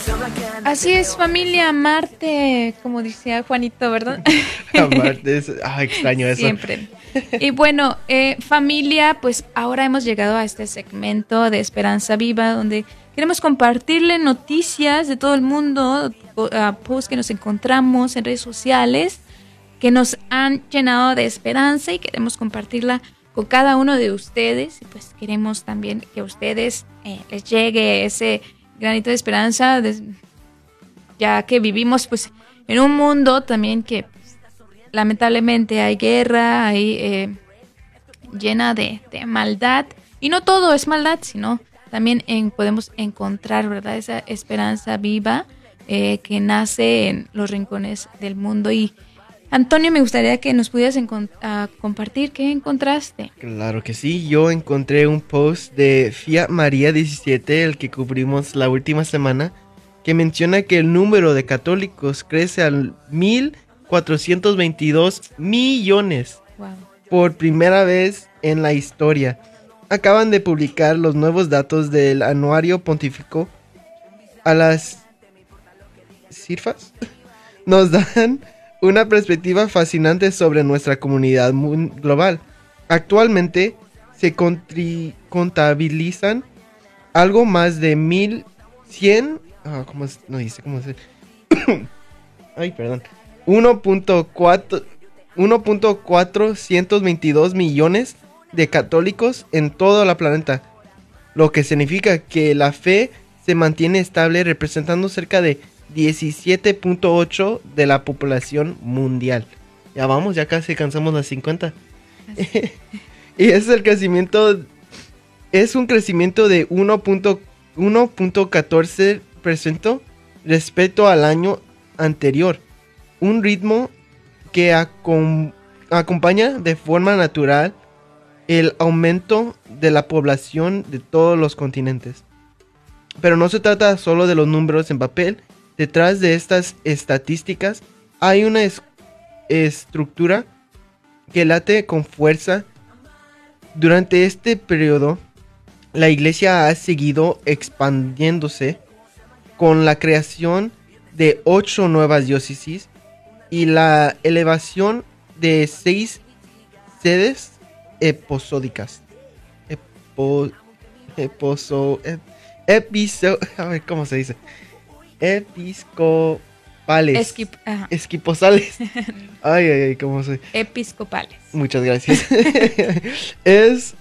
Así es, familia Marte, como decía Juanito, ¿verdad? Aparte, extraño eso. Siempre. Y bueno, familia, pues ahora hemos llegado a este segmento de Esperanza Viva, donde queremos compartirle noticias de todo el mundo, posts que nos encontramos en redes sociales, que nos han llenado de esperanza y queremos compartirla con cada uno de ustedes. Y pues queremos también que a ustedes les llegue ese granito de esperanza, ya que vivimos pues en un mundo también que pues, lamentablemente hay guerra, hay llena de maldad, y no todo es maldad, sino también podemos encontrar, ¿verdad?, esa esperanza viva que nace en los rincones del mundo. Y Antonio, me gustaría que nos pudieras compartir qué encontraste. Claro que sí, yo encontré un post de Fiat María 17, el que cubrimos la última semana, que menciona que el número de católicos crece al 1,422 millones. Wow. Por primera vez en la historia. Acaban de publicar los nuevos datos del anuario pontífico a las cifras. Nos dan una perspectiva fascinante sobre nuestra comunidad global. Actualmente se contabilizan algo más de 1,100. ¿Cómo es? No dice cómo es. Ay, perdón. 1,422 millones de católicos en todo el planeta, lo que significa que la fe se mantiene estable, representando cerca de 17.8 de la población mundial. Ya vamos, ya casi alcanzamos las 50. Y ese es el crecimiento, es un crecimiento de 1.14% respecto al año anterior, un ritmo que acompaña de forma natural el aumento de la población de todos los continentes. Pero no se trata solo de los números en papel. Detrás de estas estadísticas hay una estructura que late con fuerza. Durante este periodo, la iglesia ha seguido expandiéndose con la creación de 8 nuevas diócesis y la elevación de 6 sedes episódicas. A ver, ¿cómo se dice? Episcopales. Esquiposales. Ay, ¿cómo se? Episcopales. Muchas gracias. Es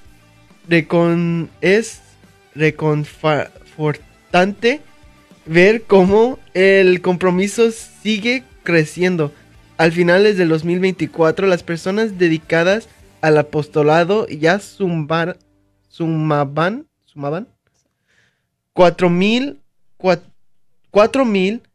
reconfortante ver cómo el compromiso sigue creciendo. Al finales del 2024, las personas dedicadas al apostolado ya sumaban 4,000